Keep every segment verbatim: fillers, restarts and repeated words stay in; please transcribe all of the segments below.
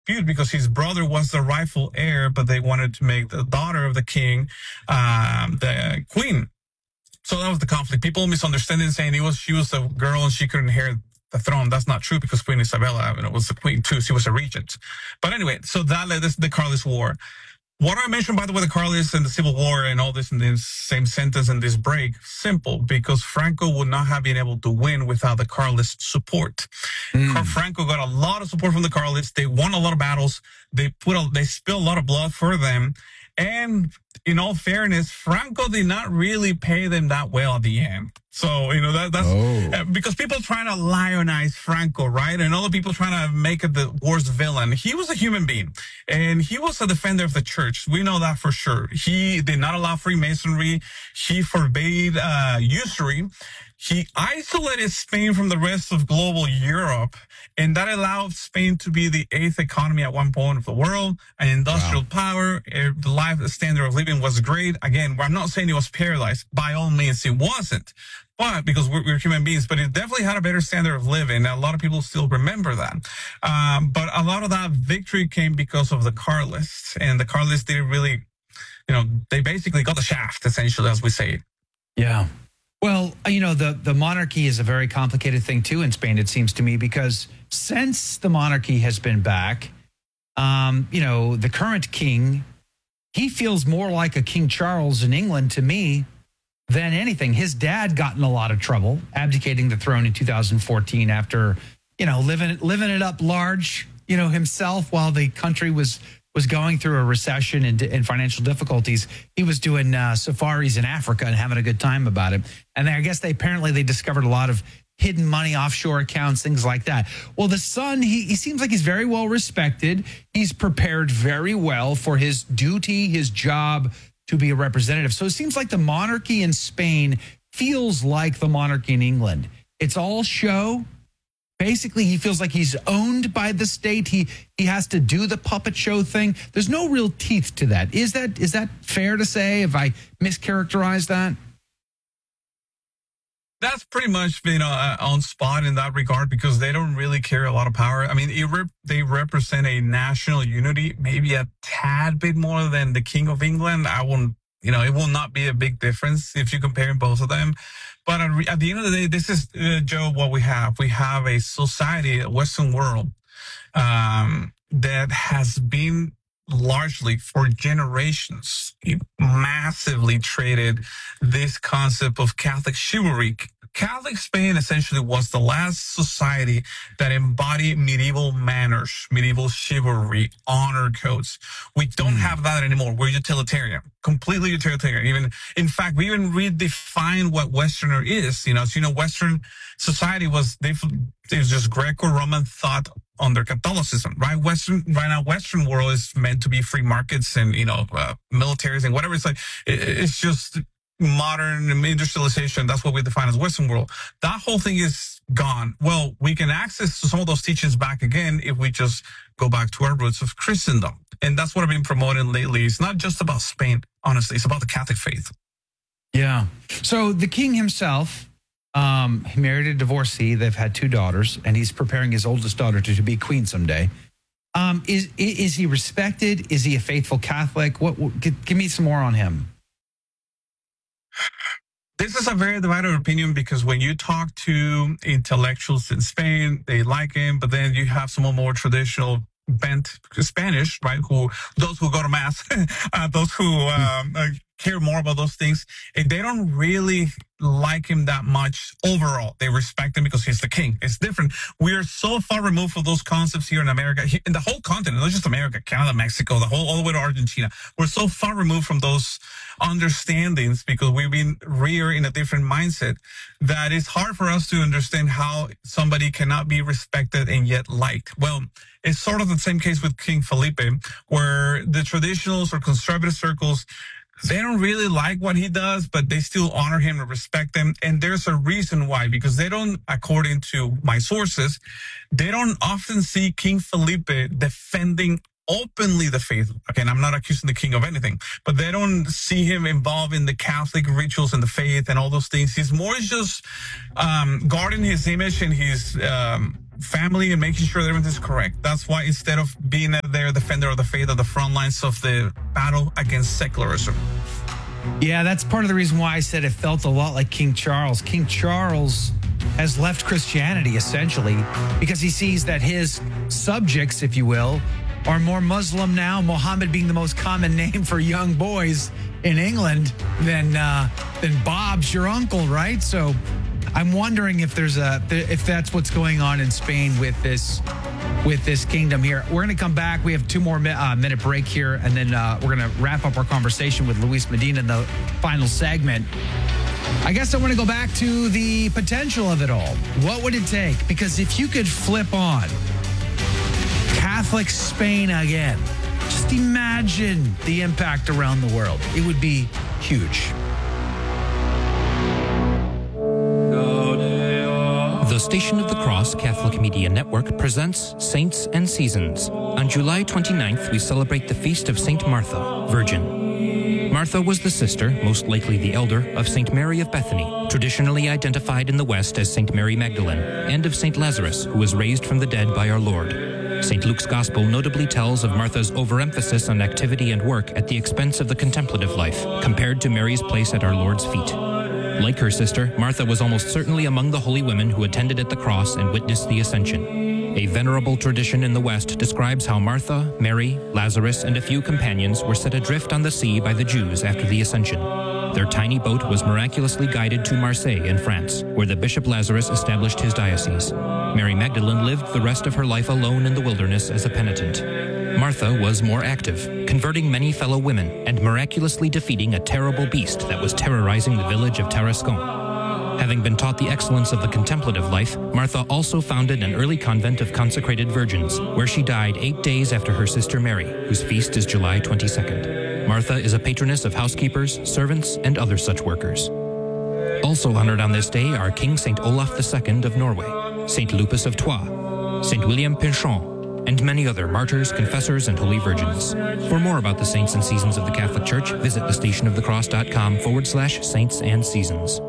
dispute because his brother was the rightful heir, but they wanted to make the daughter of the king um, the queen. So that was the conflict. People misunderstanding, saying it was she was a girl and she couldn't inherit the throne. That's not true because Queen Isabella, you know, was the queen too. She was a regent. But anyway, so that led us to the Carlist War. What I mentioned, by the way, the Carlists and the Civil War and all this in the same sentence in this break, simple, because Franco would not have been able to win without the Carlist support. Mm. Franco got a lot of support from the Carlists. They won a lot of battles. They put a, they spilled a lot of blood for them. And in all fairness, Franco did not really pay them that well at the end. So, you know, that, that's oh. because people trying to lionize Franco, right? And other people trying to make it the worst villain. He was a human being and he was a defender of the church. We know that for sure. He did not allow Freemasonry. He forbade uh, usury. He isolated Spain from the rest of global Europe, and that allowed Spain to be the eighth economy at one point of the world, an industrial wow. power. The life the standard of living was great. Again, I'm not saying it was paradise. By all means, it wasn't. But because we're, we're human beings, but it definitely had a better standard of living. A lot of people still remember that. Um, but a lot of that victory came because of the Carlists, and the Carlists didn't really, you know, they basically got the shaft, essentially, as we say. Yeah. Well, you know, the, the monarchy is a very complicated thing, too, in Spain, it seems to me, because since the monarchy has been back, um, you know, the current king, he feels more like a King Charles in England to me than anything. His dad got in a lot of trouble, abdicating the throne in two thousand fourteen after, you know, living, living it up large, you know, himself while the country was was going through a recession and, and financial difficulties. He was doing uh, safaris in Africa and having a good time about it. And I guess they apparently they discovered a lot of hidden money, offshore accounts, things like that. Well, the son, he, he seems like he's very well respected. He's prepared very well for his duty, his job to be a representative. So it seems like the monarchy in Spain feels like the monarchy in England. It's all show. Basically, he feels like he's owned by the state. He he has to do the puppet show thing. There's no real teeth to that. Is that is that fair to say? If I mischaracterize that? That's pretty much, you know, uh, on spot in that regard, because they don't really carry a lot of power. I mean, it rep- they represent a national unity, maybe a tad bit more than the King of England. I won't, you know, it will not be a big difference if you compare both of them. But at the end of the day, this is, uh, Joe, what we have. We have a society, a Western world, um, that has been largely for generations massively traded this concept of Catholic chivalry. Catholic Spain essentially was the last society that embodied medieval manners, medieval chivalry, honor codes. We don't mm. have that anymore. We're utilitarian, completely utilitarian. Even, in fact, we even redefine what Westerner is. You know, so, you know, Western society was, they, it was just Greco-Roman thought under Catholicism, right? Western, right now, Western world is meant to be free markets and, you know, uh, militaries and whatever. It's like, it, it's just modern industrialization. That's what we define as Western world. That whole thing is gone. Well, we can access some of those teachings back again if we just go back to our roots of Christendom. And that's what I've been promoting lately. It's not just about Spain, honestly. It's about the Catholic faith. Yeah. So the king himself, um, he married a divorcee. They've had two daughters, and he's preparing his oldest daughter to, to be queen someday. Um, is is he respected? Is he a faithful Catholic? What? what give, give me some more on him. This is a very divided opinion, because when you talk to intellectuals in Spain, they like him, but then you have some more traditional bent Spanish, right? Who those who go to mass, uh, those who um, uh, care more about those things, and they don't really like him that much overall. They respect him because he's the king. It's different. We are so far removed from those concepts here in America, in the whole continent, not just America, Canada, Mexico, the whole, all the way to Argentina. We're so far removed from those understandings because we've been reared in a different mindset that it's hard for us to understand how somebody cannot be respected and yet liked. Well, it's sort of the same case with King Felipe, where the traditionals or conservative circles, they don't really like what he does, but they still honor him and respect him. And there's a reason why, because they don't, according to my sources, they don't often see King Felipe defending openly the faith. Again, I'm not accusing the king of anything, but they don't see him involved in the Catholic rituals and the faith and all those things. He's more just um, guarding his image and his um, family and making sure that everything's correct. That's why instead of being their defender of the faith at the front lines of the battle against secularism. Yeah, that's part of the reason why I said it felt a lot like King Charles. King Charles has left Christianity, essentially, because he sees that his subjects, if you will, are more Muslim now, Mohammed being the most common name for young boys in England, than, uh, than Bob's your uncle, right? So I'm wondering if there's a if that's what's going on in Spain with this with this kingdom here. We're going to come back. We have two more uh, minute break here, and then uh, we're going to wrap up our conversation with Luis Medina in the final segment. I guess I want to go back to the potential of it all. What would it take? Because if you could flip on Catholic Spain again, just imagine the impact around the world. It would be huge. The Station of the Cross Catholic Media Network presents Saints and Seasons. On July twenty-ninth, we celebrate the feast of Saint Martha, Virgin. Martha was the sister, most likely the elder, of Saint Mary of Bethany, traditionally identified in the West as Saint Mary Magdalene, and of Saint Lazarus, who was raised from the dead by our Lord. Saint Luke's Gospel notably tells of Martha's overemphasis on activity and work at the expense of the contemplative life, compared to Mary's place at our Lord's feet. Like her sister, Martha was almost certainly among the holy women who attended at the cross and witnessed the Ascension. A venerable tradition in the West describes how Martha, Mary, Lazarus, and a few companions were set adrift on the sea by the Jews after the Ascension. Their tiny boat was miraculously guided to Marseille in France, where the Bishop Lazarus established his diocese. Mary Magdalene lived the rest of her life alone in the wilderness as a penitent. Martha was more active, converting many fellow women and miraculously defeating a terrible beast that was terrorizing the village of Tarascon. Having been taught the excellence of the contemplative life, Martha also founded an early convent of consecrated virgins, where she died eight days after her sister Mary, whose feast is July twenty-second. Martha is a patroness of housekeepers, servants, and other such workers. Also honored on this day are King Saint Olaf the Second of Norway, Saint Lupus of Troyes, Saint William Pinchon, and many other martyrs, confessors, and holy virgins. For more about the saints and seasons of the Catholic Church, visit thestationofthecross.com forward slash saints and seasons.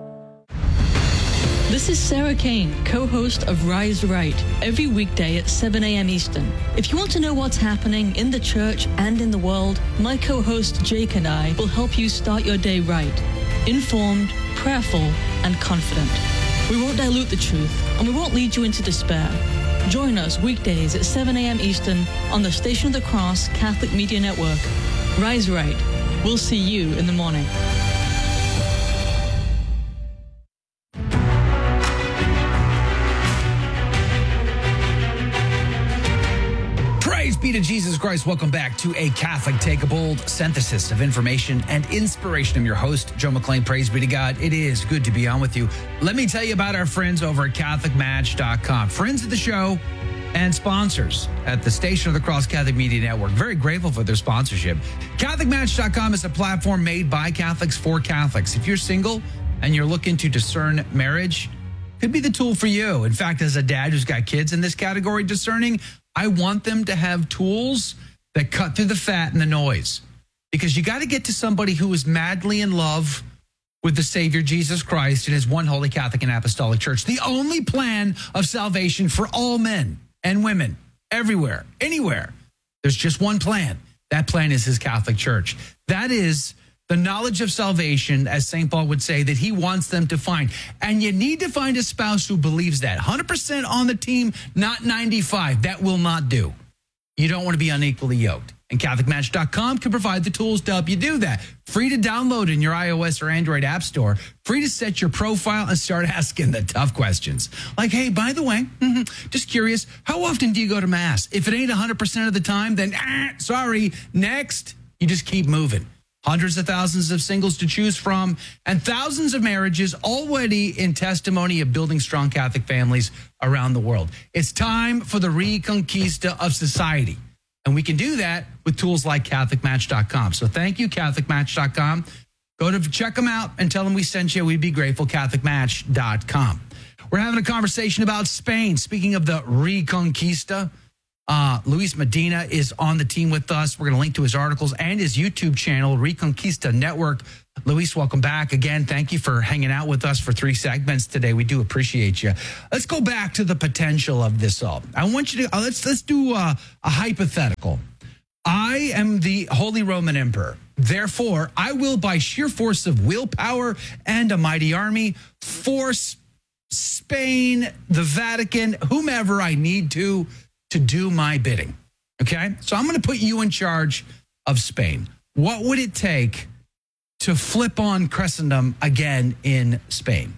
This is Sarah Kane, co-host of Rise Right, every weekday at seven a.m. Eastern. If you want to know what's happening in the church and in the world, my co-host Jake and I will help you start your day right, informed, prayerful, and confident. We won't dilute the truth, and we won't lead you into despair. Join us weekdays at seven a.m. Eastern on the Station of the Cross Catholic Media Network. Rise Right. We'll see you in the morning. Praise be to Jesus Christ. Welcome back to A Catholic Take a Bold synthesis of information and inspiration. I'm your host, Joe McClain. Praise be to God. It is good to be on with you. Let me tell you about our friends over at Catholic Match dot com. Friends of the show and sponsors at the Station of the Cross Catholic Media Network. Very grateful for their sponsorship. Catholic Match dot com is a platform made by Catholics for Catholics. If you're single and you're looking to discern marriage, could be the tool for you. In fact, as a dad who's got kids in this category discerning, I want them to have tools that cut through the fat and the noise, because you got to get to somebody who is madly in love with the Savior Jesus Christ and his one holy Catholic and Apostolic Church, the only plan of salvation for all men and women everywhere, anywhere. There's just one plan. That plan is his Catholic Church. That is the knowledge of salvation, as Saint Paul would say, that he wants them to find. And you need to find a spouse who believes that. one hundred percent on the team, not ninety-five. That will not do. You don't want to be unequally yoked. And Catholic Match dot com can provide the tools to help you do that. Free to download in your iOS or Android app store. Free to set your profile and start asking the tough questions. Like, hey, by the way, just curious, how often do you go to Mass? If it ain't one hundred percent of the time, then ah, sorry, next. You just keep moving. Hundreds of thousands of singles to choose from, and thousands of marriages already in testimony of building strong Catholic families around the world. It's time for the reconquista of society. And we can do that with tools like Catholic Match dot com. So thank you, Catholic Match dot com. Go to check them out and tell them we sent you. We'd be grateful, Catholic Match dot com. We're having a conversation about Spain. Speaking of the reconquista, Uh, Luis Medina is on the team with us. We're going to link to his articles and his YouTube channel, Reconquista Network. Luis, welcome back again. Thank you for hanging out with us for three segments today. We do appreciate you. Let's go back to the potential of this all. I want you to uh, let's let's do uh, a hypothetical. I am the Holy Roman Emperor. Therefore, I will, by sheer force of willpower and a mighty army, force Spain, the Vatican, whomever I need to, to do my bidding. Okay? So I'm going to put you in charge of Spain. What would it take to flip on Christendom again in Spain?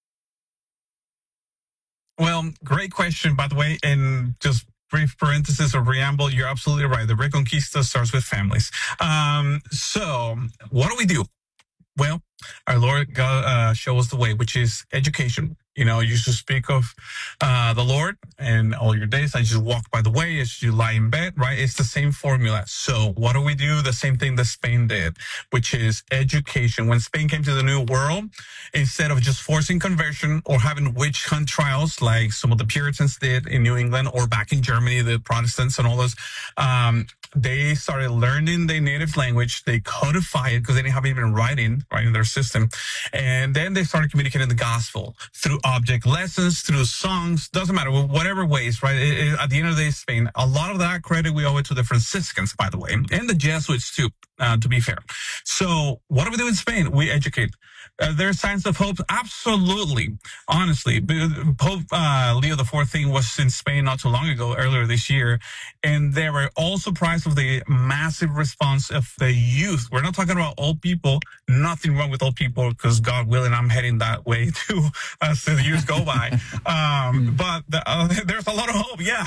Well, great question, by the way. And just brief parenthesis or preamble, you're absolutely right. The Reconquista starts with families. Um, so what do we do? Well, our Lord God uh, show us the way, which is education. You know, you should speak of uh, the Lord and all your days. I just walk by the way as you lie in bed, right? It's the same formula. So what do we do? The same thing that Spain did, which is education. When Spain came to the New World, instead of just forcing conversion or having witch hunt trials like some of the Puritans did in New England or back in Germany, the Protestants and all those, um, they started learning their native language. They codified it because they didn't have even writing, right, in their system. And then they started communicating the gospel through object lessons, through songs, doesn't matter, whatever ways, right? It, it, at the end of the day, Spain, a lot of that credit we owe it to the Franciscans, by the way, and the Jesuits too, uh, to be fair. So what do we do in Spain? We educate. Uh, there are signs of hope? Absolutely. Honestly, Pope uh, Leo the fourteenth was in Spain not too long ago, earlier this year, and they were all surprised of the massive response of the youth. We're not talking about old people. Nothing wrong with old people, because God willing, I'm heading that way too as the years go by. Um, but the, uh, there's a lot of hope. Yeah.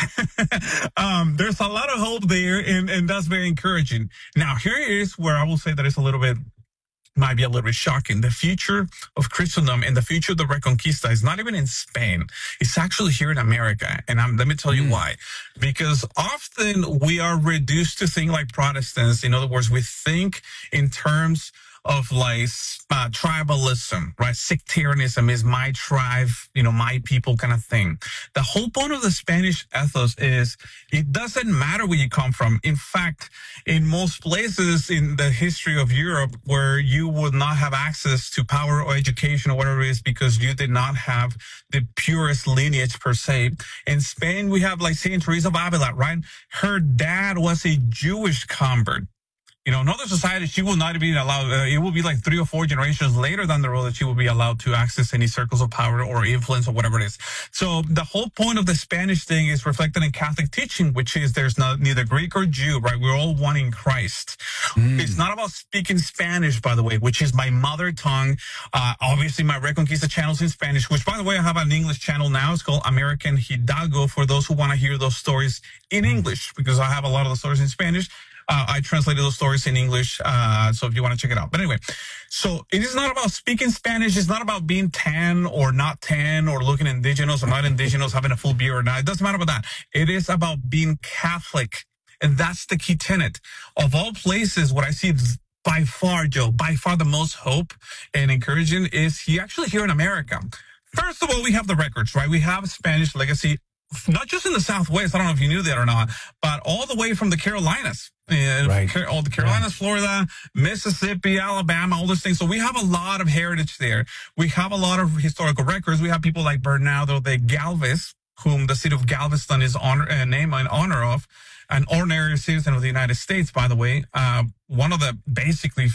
um, there's a lot of hope there, and, and that's very encouraging. Now, here is where I will say that it's a little bit might be a little bit shocking. The future of Christendom and the future of the Reconquista is not even in Spain. It's actually here in America. And I'm, let me tell you mm. why. Because often we are reduced to think like Protestants. In other words, we think in terms of like uh, tribalism, right? Sectarianism is my tribe, you know, my people kind of thing. The whole point of the Spanish ethos is it doesn't matter where you come from. In fact, in most places in the history of Europe where you would not have access to power or education or whatever it is because you did not have the purest lineage per se. In Spain, we have like Saint Teresa of Avila, right? Her dad was a Jewish convert. You know, in other societies, she will not be allowed, uh, it will be like three or four generations later down the road that she will be allowed to access any circles of power or influence or whatever it is. So the whole point of the Spanish thing is reflected in Catholic teaching, which is there's not, neither Greek or Jew, right? We're all one in Christ. Mm. It's not about speaking Spanish, by the way, which is my mother tongue. Uh, obviously, my Reconquista channel's in Spanish, which, by the way, I have an English channel now. It's called American Hidalgo for those who want to hear those stories in English, because I have a lot of the stories in Spanish. Uh, I translated those stories in English, uh, so if you want to check it out. But anyway, so it is not about speaking Spanish. It's not about being tan or not tan or looking indigenous or not indigenous, having a full beard or not. It doesn't matter about that. It is about being Catholic, and that's the key tenet. Of all places, what I see by far, Joe, by far the most hope and encouraging is he actually here in America. First of all, we have the records, right? We have Spanish legacy, not just in the Southwest. I don't know if you knew that or not, but all the way from the Carolinas. Uh, right. All the Carolinas, yeah. Florida, Mississippi, Alabama, all those things. So we have a lot of heritage there. We have a lot of historical records. We have people like Bernardo de Galvez, whom the city of Galveston is honor, uh, named in honor of, an ordinary citizen of the United States, by the way. Uh, one of the basically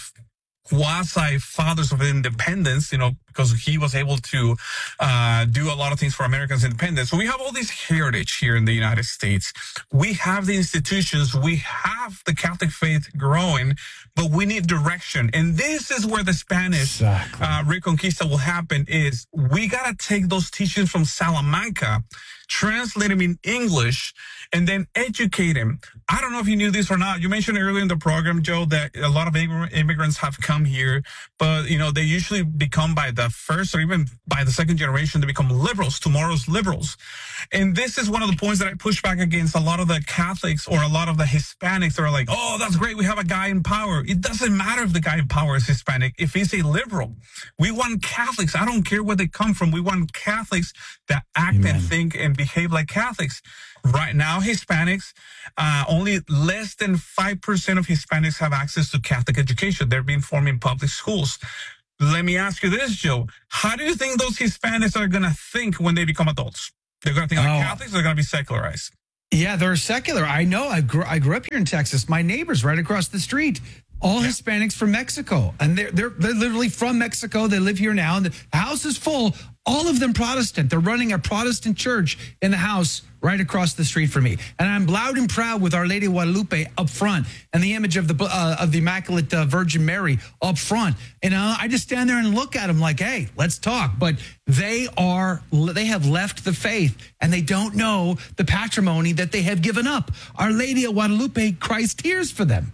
quasi fathers of independence, you know, because he was able to uh, do a lot of things for Americans' independence. So we have all this heritage here in the United States. We have the institutions. We have the Catholic faith growing, but we need direction. And this is where the Spanish exactly. uh, Reconquista will happen is we got to take those teachings from Salamanca, translate them in English, and then educate them. I don't know if you knew this or not. You mentioned earlier in the program, Joe, that a lot of immigrants have come here, but, you know, they usually become by the first or even by the second generation, they become liberals, tomorrow's liberals. And this is one of the points that I push back against a lot of the Catholics or a lot of the Hispanics Hispanics are like, oh, that's great. We have a guy in power. It doesn't matter if the guy in power is Hispanic. If he's a liberal, we want Catholics. I don't care where they come from. We want Catholics that act Amen. and think and behave like Catholics. Right now, Hispanics, uh, only less than five percent of Hispanics have access to Catholic education. They're being formed in public schools. Let me ask you this, Joe. How do you think those Hispanics are going to think when they become adults? They're going to think like Oh. Catholics, or they're going to be secularized? Yeah, they're secular. I know. I grew, I grew up here in Texas. My neighbors right across the street, all Yeah. Hispanics from Mexico. And they're, they're, they're literally from Mexico. They live here now. And the house is full. All of them Protestant. They're running a Protestant church in the house right across the street from me. And I'm loud and proud with Our Lady of Guadalupe up front and the image of the uh, of the Immaculate uh, Virgin Mary up front. And uh, I just stand there and look at them like, hey, let's talk. But they are, they have left the faith and they don't know the patrimony that they have given up. Our Lady of Guadalupe cries tears for them.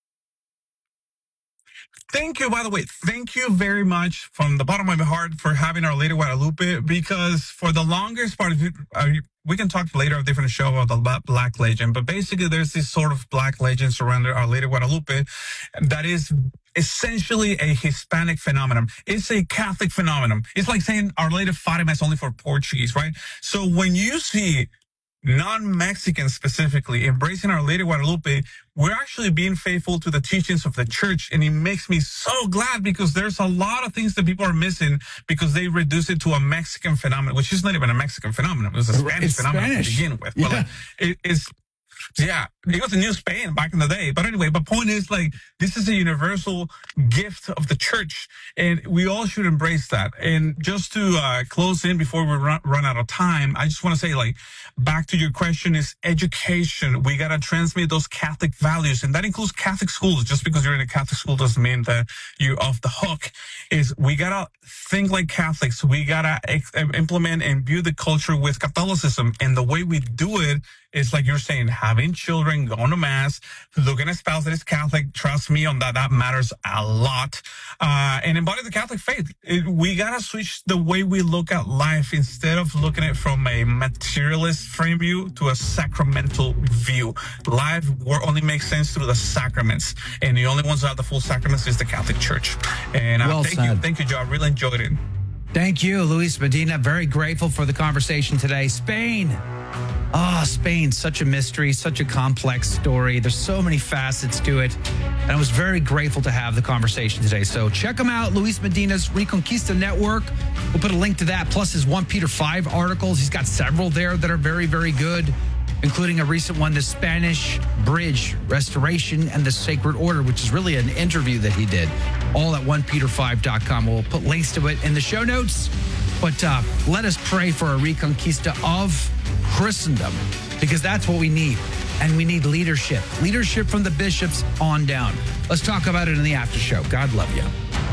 Thank you, by the way. Thank you very much from the bottom of my heart for having Our Lady of Guadalupe, because for the longest part of it, uh, we can talk later on a different show about the Black Legend, but basically there's this sort of Black legend surrounding Our Lady of Guadalupe that is essentially a Hispanic phenomenon. It's a Catholic phenomenon. It's like saying Our Lady of Fatima is only for Portuguese, right? So when you see non-Mexicans specifically embracing Our Lady of Guadalupe, we're actually being faithful to the teachings of the church. And it makes me so glad, because there's a lot of things that people are missing because they reduce it to a Mexican phenomenon, which is not even a Mexican phenomenon. It was a Spanish It's phenomenon Spanish. to begin with. Yeah. But like, it is, yeah, it was a new Spain back in the day. But anyway, the point is, like, this is a universal gift of the church, and we all should embrace that. And just to uh, close in before we run, run out of time, I just want to say, like, back to your question is education. We got to transmit those Catholic values, and that includes Catholic schools. Just because you're in a Catholic school doesn't mean that you're off the hook. Is we got to think like Catholics. We got to ex- implement and view the culture with Catholicism. And the way we do it is, like you're saying, having children, going to mass, looking at a spouse that is Catholic. Trust me on that. That matters a lot. Uh, and embody the Catholic faith. It, we got to switch the way we look at life. Instead of looking at it from a materialist frame view to a sacramental view. Life only makes sense through the sacraments. And the only ones that have the full sacraments is the Catholic Church. And uh, Well thank said. you. Thank you, Joe. I really enjoyed it. Thank you, Luis Medina. Very grateful for the conversation today. Spain. Ah, oh, Spain, such a mystery, such a complex story. There's so many facets to it. And I was very grateful to have the conversation today. So check him out, Luis Medina's Reconquista Network. We'll put a link to that, plus his First Peter five articles. He's got several there that are very, very good, including a recent one, The Spanish Bridge Restoration and the Sacred Order, which is really an interview that he did, all at one peter five dot com. We'll put links to it in the show notes. But uh, let us pray for a reconquista of Christendom, because that's what we need. And we need leadership. Leadership from the bishops on down. Let's talk about it in the after show. God love you.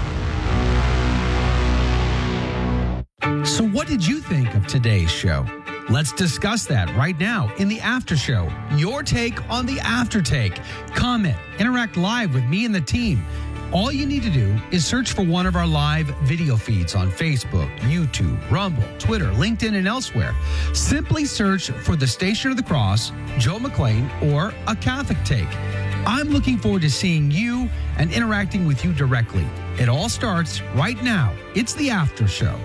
So what did you think of today's show? Let's discuss that right now in the after show. Your take on the after take. Comment, interact live with me and the team. All you need to do is search for one of our live video feeds on Facebook, YouTube, Rumble, Twitter, LinkedIn, and elsewhere. Simply search for the Station of the Cross, Joe McClain, or A Catholic Take. I'm looking forward to seeing you and interacting with you directly. It all starts right now. It's the after show.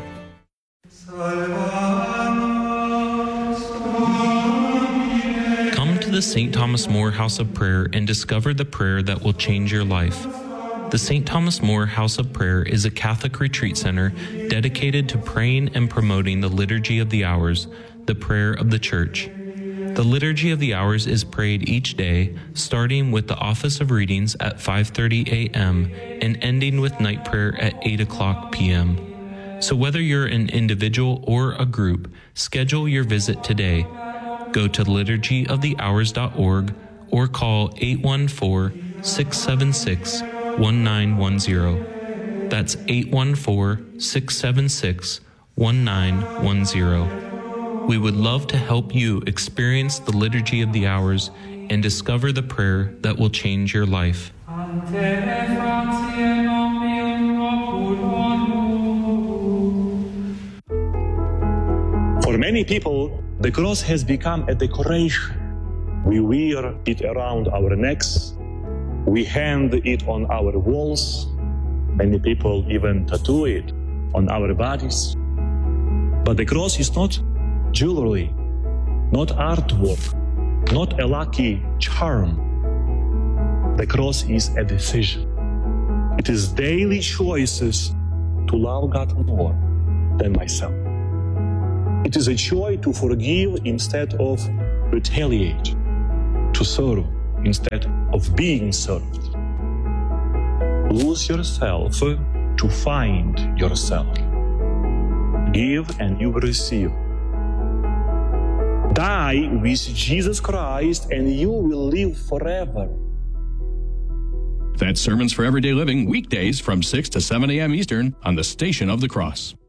Come to the Saint Thomas More House of Prayer and discover the prayer that will change your life. The Saint Thomas More House of Prayer is a Catholic retreat center dedicated to praying and promoting the Liturgy of the Hours, the prayer of the Church. The Liturgy of the Hours is prayed each day, starting with the Office of Readings at five thirty a.m. and ending with night prayer at eight o'clock p.m. So whether you're an individual or a group, schedule your visit today. Go to liturgy of the hours dot org or call eight one four, six seven six, one nine one zero. That's eight one four, six seven six, one nine one zero. We would love to help you experience the Liturgy of the Hours and discover the prayer that will change your life. For many people, the cross has become a decoration. We wear it around our necks. We hang it on our walls. Many people even tattoo it on our bodies. But the cross is not jewelry, not artwork, not a lucky charm. The cross is a decision. It is daily choices to love God more than myself. It is a choice to forgive instead of retaliate, to serve instead of being served. Lose yourself to find yourself. Give and you will receive. Die with Jesus Christ and you will live forever. That's Sermons for Everyday Living, weekdays from six to seven a.m. Eastern on the Station of the Cross.